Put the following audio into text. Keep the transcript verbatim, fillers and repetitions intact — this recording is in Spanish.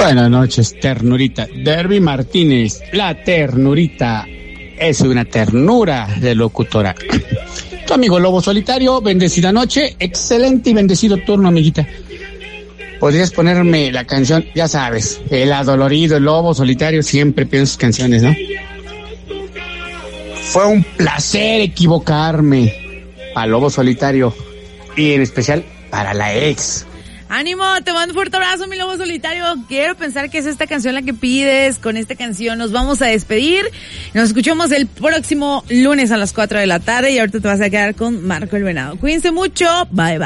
Buenas noches, ternurita. Derby Martínez, la ternurita. Es una ternura de locutora. Tu amigo Lobo Solitario, bendecida noche, excelente y bendecido turno, amiguita. Podrías ponerme la canción, ya sabes, el adolorido, el Lobo Solitario, siempre pienso sus canciones, ¿no? Fue un placer equivocarme al Lobo Solitario y en especial para la ex. Ánimo, te mando un fuerte abrazo, mi Lobo Solitario. Quiero pensar que es esta canción la que pides. Con esta canción nos vamos a despedir. Nos escuchamos el próximo lunes a las cuatro de la tarde y ahorita te vas a quedar con Marco el Venado. Cuídense mucho. Bye, bye.